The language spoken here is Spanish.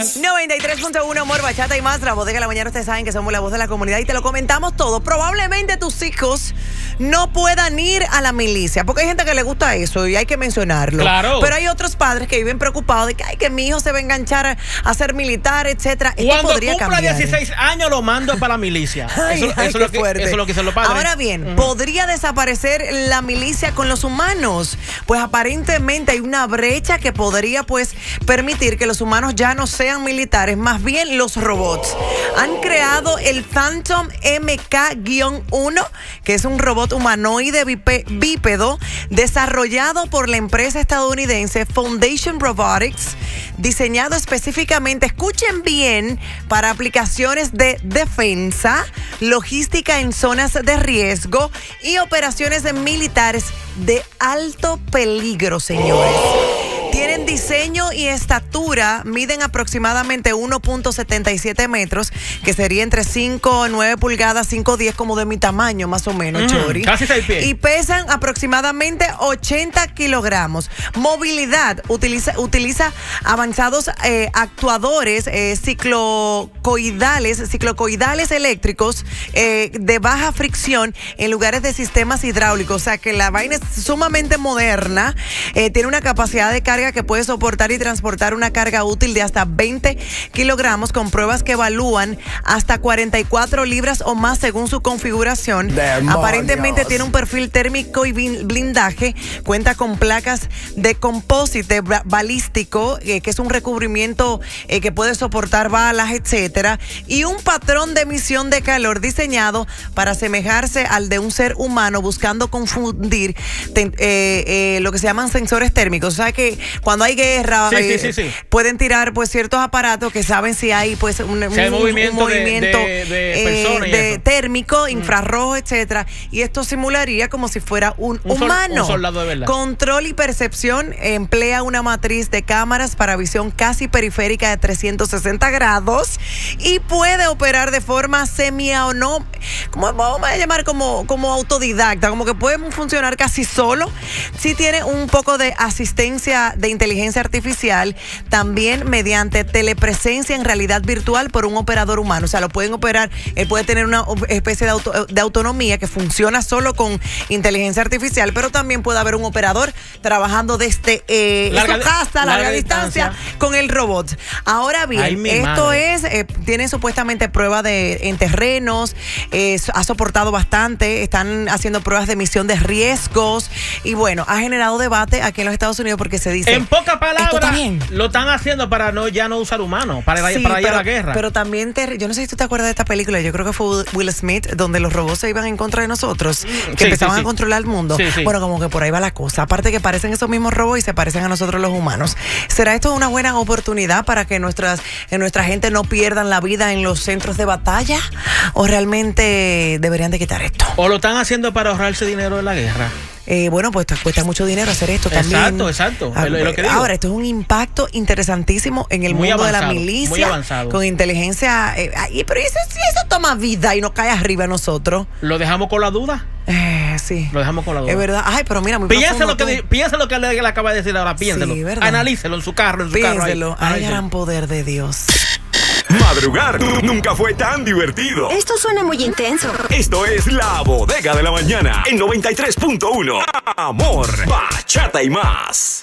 93.1 Amor, Bachata y más. La Bodega de la Mañana, ustedes saben que somos la voz de la comunidad y te lo comentamos todo. Probablemente tus hijos no puedan ir a la milicia, porque hay gente que le gusta eso y hay que mencionarlo. Claro. Pero hay otros padres que viven preocupados de que, ay, que mi hijo se va a enganchar a ser militar, etcétera. Cuando podría cumpla cambiar. 16 años lo mando para la milicia. Ay, eso es lo que dicen los padres. Ahora bien, ¿podría desaparecer la milicia con los humanos? Pues aparentemente hay una brecha que podría pues permitir que los humanos ya no sean militares, más bien los robots. Han creado el Phantom MK-1, que es un robot humanoide bípedo desarrollado por la empresa estadounidense Foundation Robotics, diseñado específicamente, escuchen bien, para aplicaciones de defensa, logística en zonas de riesgo y operaciones militares de alto peligro, señores. Tienen diseño y estatura, miden aproximadamente 1.77 metros, que sería entre 5 9 pulgadas, 5'10", como de mi tamaño más o menos, Chori. Casi 6 pies. Y pesan aproximadamente 80 kilogramos. Movilidad, utiliza avanzados actuadores ciclocoidales eléctricos de baja fricción en lugares de sistemas hidráulicos. O sea que la vaina es sumamente moderna, tiene una capacidad de carga que puede soportar y transportar una carga útil de hasta 20 kilogramos, con pruebas que evalúan hasta 44 libras o más según su configuración. ¡Demonios! Aparentemente tiene un perfil térmico y blindaje, cuenta con placas de composite balístico, que es un recubrimiento que puede soportar balas, etcétera, y un patrón de emisión de calor diseñado para asemejarse al de un ser humano, buscando confundir lo que se llaman sensores térmicos. O sea que cuando hay guerra, sí. pueden tirar pues ciertos aparatos que saben si hay pues un movimiento de personas térmico, infrarrojo, etcétera, y esto simularía como si fuera un humano. Un soldado de verdad. Control y percepción, emplea una matriz de cámaras para visión casi periférica de 360 grados y puede operar de forma como vamos a llamar como autodidacta, como que puede funcionar casi solo. Sí tiene un poco de asistencia de inteligencia artificial, también mediante telepresencia en realidad virtual por un operador humano. O sea, lo pueden operar, él puede tener una especie de autonomía que funciona solo con inteligencia artificial, pero también puede haber un operador trabajando desde larga distancia con el robot. Ahora bien, tiene supuestamente prueba en terrenos, ha soportado bastante, están haciendo pruebas de emisión de riesgos y bueno, ha generado debate aquí en los Estados Unidos porque se dice... En pocas palabras, lo están haciendo para ya no usar humanos, para ir a la guerra. Pero también, yo no sé si tú te acuerdas de esta película, yo creo que fue Will Smith, donde los robots se iban en contra de nosotros, que empezaban a controlar el mundo. Sí. Bueno, como que por ahí va la cosa. Aparte que parecen esos mismos robots y se parecen a nosotros los humanos. ¿Será esto una buena oportunidad para que nuestra gente no pierdan la vida en los centros de batalla? ¿O realmente deberían de quitar esto? ¿O lo están haciendo para ahorrarse dinero de la guerra? Bueno, pues cuesta mucho dinero hacer esto también. Exacto. Es lo que digo. Ahora, esto es un impacto interesantísimo en el mundo de la milicia. Muy avanzado. Con inteligencia. Pero eso toma vida y nos cae arriba a nosotros. ¿Lo dejamos con la duda? Sí. Lo dejamos con la duda. Es verdad. Ay, pero mira, muy piensa lo que le acaba de decir ahora. Piénselo. Sí, ¿verdad? Analícelo en su carro. Piénselo. Hay gran poder de Dios. Madrugar nunca fue tan divertido. Esto suena muy intenso. Esto es La Bodega de la Mañana en 93.1. Amor, Bachata y más.